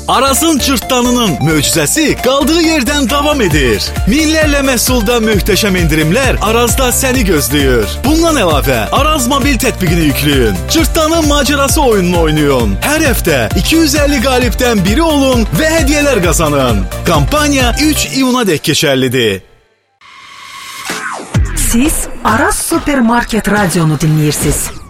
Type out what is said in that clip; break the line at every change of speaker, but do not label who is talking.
Arazın cırtdanının möcüzəsi qaldığı yerdən davam edir. Minlərlə məhsulda möhtəşəm endirimlər Arazda səni gözləyir. Bundan əlavə Araz mobil tətbiqini yükləyin. Cırtdanın macerası oyununu oynayın. Hər həftə 250 qalibdən biri olun və hədiyyələr qazanın. Kampaniya 3 iyuna dək keçərlidir.
Siz Araz Supermarket Radionu dinləyirsiniz.